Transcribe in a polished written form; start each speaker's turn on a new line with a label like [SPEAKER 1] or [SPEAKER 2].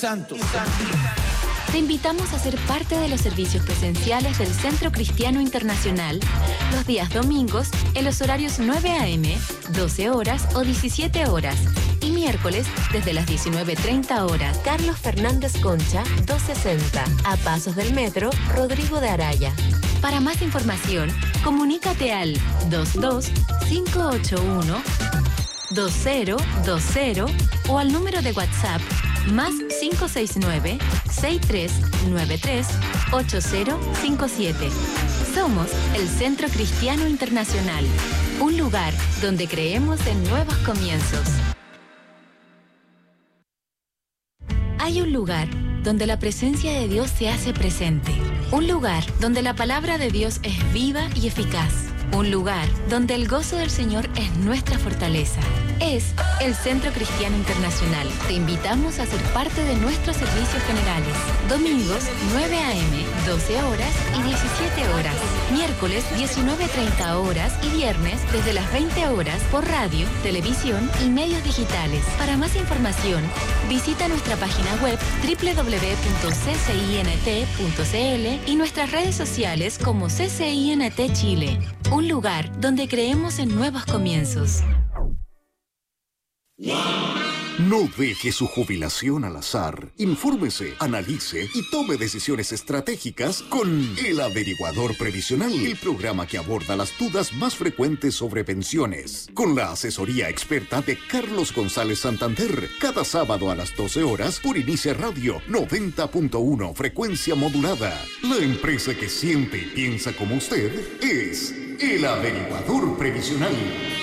[SPEAKER 1] Santos.
[SPEAKER 2] Te invitamos a ser parte de los servicios presenciales del Centro Cristiano Internacional los días domingos en los horarios 9 a.m., 12 horas o 17 horas y miércoles desde las 19:30 horas. Carlos Fernández Concha, 260, a pasos del metro Rodrigo de Araya. Para más información, comunícate al 22-581-2020 o al número de WhatsApp más 569-6393-8057. Somos el Centro Cristiano Internacional, un lugar donde creemos en nuevos comienzos. Hay un lugar donde la presencia de Dios se hace presente. Un lugar donde la palabra de Dios es viva y eficaz. Un lugar donde el gozo del Señor es nuestra fortaleza. Es el Centro Cristiano Internacional. Te invitamos a ser parte de nuestros servicios generales. Domingos, 9 a.m., 12 horas y 17 horas. Miércoles, 19:30 horas y viernes, desde las 20 horas, por radio, televisión y medios digitales. Para más información, visita nuestra página web www.ccint.cl y nuestras redes sociales como CCINT Chile. Un lugar donde creemos en nuevos comienzos.
[SPEAKER 3] No deje su jubilación al azar. Infórmese, analice y tome decisiones estratégicas con El Averiguador Previsional, el programa que aborda las dudas más frecuentes sobre pensiones. Con la asesoría experta de Carlos González Santander, cada sábado a las 12 horas por Inicia Radio 90.1 frecuencia modulada. La empresa que siente y piensa como usted es El Averiguador Previsional.